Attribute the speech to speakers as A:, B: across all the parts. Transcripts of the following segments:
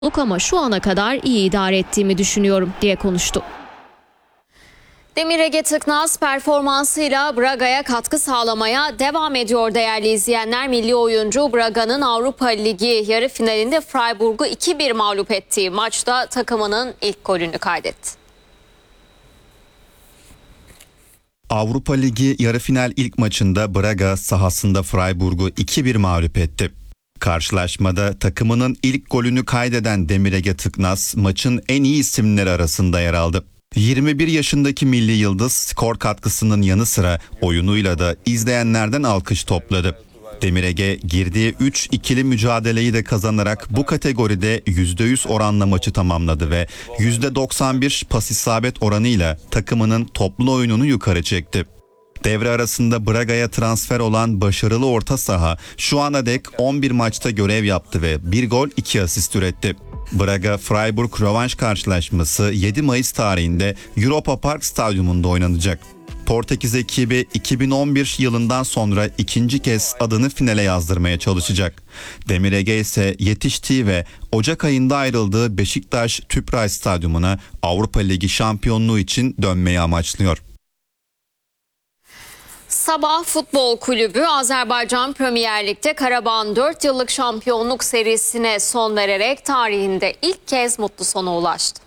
A: ama şu ana kadar iyi idare ettiğimi düşünüyorum diye konuştu.
B: Demir Ege Tıknaz performansıyla Braga'ya katkı sağlamaya devam ediyor değerli izleyenler. Milli oyuncu Braga'nın Avrupa Ligi yarı finalinde Freiburg'u 2-1 mağlup ettiği maçta takımının ilk golünü kaydetti.
C: Avrupa Ligi yarı final ilk maçında Braga sahasında Freiburg'u 2-1 mağlup etti. Karşılaşmada takımının ilk golünü kaydeden Demir Ege Tıknaz maçın en iyi isimleri arasında yer aldı. 21 yaşındaki milli yıldız skor katkısının yanı sıra oyunuyla da izleyenlerden alkış topladı. Demir Ege girdiği 3 ikili mücadeleyi de kazanarak bu kategoride %100 oranla maçı tamamladı ve %91 pas isabet oranıyla takımının toplu oyununu yukarı çekti. Devre arasında Braga'ya transfer olan başarılı orta saha şu ana dek 11 maçta görev yaptı ve 1 gol 2 asist üretti. Braga-Freiburg rövanş karşılaşması 7 Mayıs tarihinde Europa Park Stadyumunda oynanacak. Portekiz ekibi 2011 yılından sonra ikinci kez adını finale yazdırmaya çalışacak. Demir Ege ise yetiştiği ve Ocak ayında ayrıldığı Beşiktaş Tüpraş Stadyumuna Avrupa Ligi şampiyonluğu için dönmeyi amaçlıyor.
B: Sabah Futbol Kulübü Azerbaycan Premier Lig'de Karabağ'ın 4 yıllık şampiyonluk serisine son vererek tarihinde ilk kez mutlu sona ulaştı.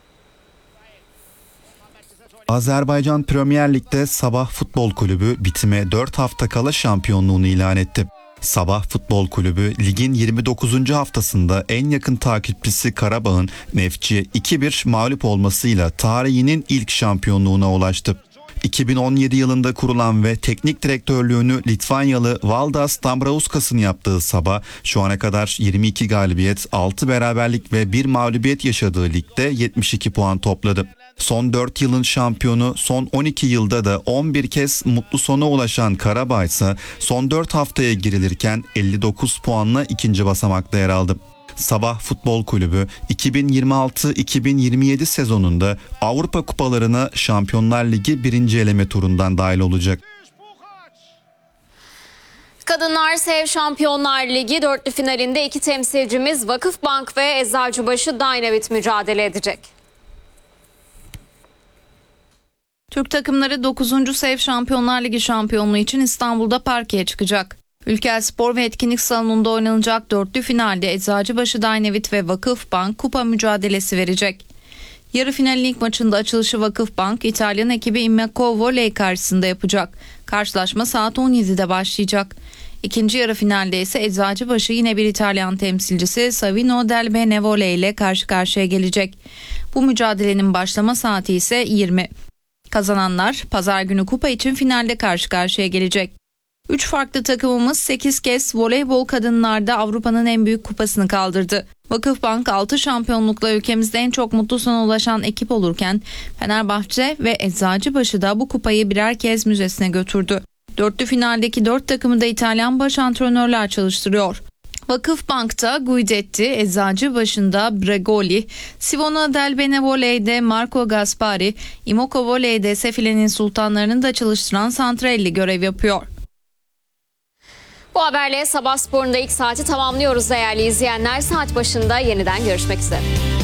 C: Azerbaycan Premier Lig'de Sabah Futbol Kulübü bitime 4 hafta kala şampiyonluğunu ilan etti. Sabah Futbol Kulübü ligin 29. haftasında en yakın takipçisi Karabağ'ın Neftçi'ye 2-1 mağlup olmasıyla tarihinin ilk şampiyonluğuna ulaştı. 2017 yılında kurulan ve teknik direktörlüğünü Litvanyalı Valdas Dambrauskas'ın yaptığı Sabah şu ana kadar 22 galibiyet, 6 beraberlik ve 1 mağlubiyet yaşadığı ligde 72 puan topladı. Son 4 yılın şampiyonu, son 12 yılda da 11 kez mutlu sona ulaşan Karabağ ise son 4 haftaya girilirken 59 puanla ikinci basamakta yer aldı. Sabah Futbol Kulübü 2026-2027 sezonunda Avrupa Kupalarına Şampiyonlar Ligi 1. eleme turundan dahil olacak.
B: Kadınlar Sev Şampiyonlar Ligi dörtlü finalinde iki temsilcimiz Vakıfbank ve Eczacıbaşı Dynavit mücadele edecek.
D: Türk takımları 9. Sev Şampiyonlar Ligi şampiyonluğu için İstanbul'da parkeye çıkacak. Ülker Spor ve Etkinlik Salonu'nda oynanacak dörtlü finalde Eczacıbaşı Dynavit ve Vakıfbank kupa mücadelesi verecek. Yarı finalin ilk maçında açılışı Vakıfbank, İtalyan ekibi Immeko Volley karşısında yapacak. Karşılaşma saat 17'de başlayacak. İkinci yarı finalde ise Eczacıbaşı yine bir İtalyan temsilcisi Savino del Benevole ile karşı karşıya gelecek. Bu mücadelenin başlama saati ise 20. Kazananlar pazar günü kupa için finalde karşı karşıya gelecek. 3 farklı takımımız 8 kez voleybol kadınlarda Avrupa'nın en büyük kupasını kaldırdı. Vakıfbank 6 şampiyonlukla ülkemizde en çok mutlu sona ulaşan ekip olurken Fenerbahçe ve Eczacıbaşı da bu kupayı birer kez müzesine götürdü. Dörtlü finaldeki 4 takımı da İtalyan baş antrenörler çalıştırıyor. Vakıfbank'ta Guidetti, Eczacıbaşı'nda Bregoli, Savino del Benevole'de Marco Gaspari, Immeko Volley'de Sefile'nin sultanlarını da çalıştıran Santrelli görev yapıyor.
B: Bu haberle Sabah Spor'un da ilk saati tamamlıyoruz değerli izleyenler. Saat başında yeniden görüşmek üzere.